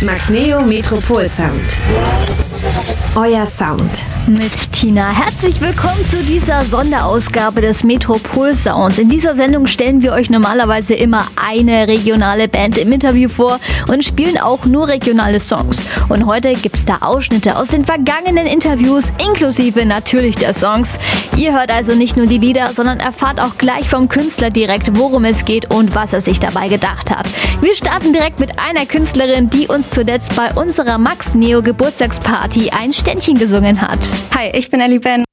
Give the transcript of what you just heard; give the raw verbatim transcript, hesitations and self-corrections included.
Max Neo Metropol Sound. Euer Sound. Mit Tina. Herzlich willkommen zu dieser Sonderausgabe des Metropol Sounds. In dieser Sendung stellen wir euch normalerweise immer eine regionale Band im Interview vor und spielen auch nur regionale Songs. Und heute gibt es da Ausschnitte aus den vergangenen Interviews, inklusive natürlich der Songs. Ihr hört also nicht nur die Lieder, sondern erfahrt auch gleich vom Künstler direkt, worum es geht und was er sich dabei gedacht hat. Wir starten direkt mit einer Künstlerin, die uns zuletzt bei unserer Max Neo Geburtstagsparty ein Ständchen gesungen hat. Hi, ich bin Ellie Ben.